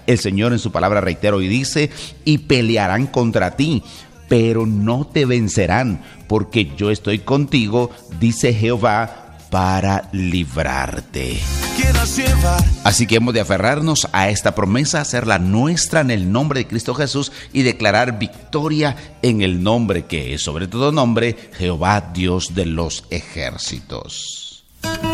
El Señor en su palabra, reitero, y dice: y pelearán contra ti, pero no te vencerán, porque yo estoy contigo, dice Jehová, para librarte. Así que hemos de aferrarnos a esta promesa, hacerla nuestra en el nombre de Cristo Jesús y declarar victoria en el nombre que es sobre todo nombre, Jehová, Dios de los ejércitos.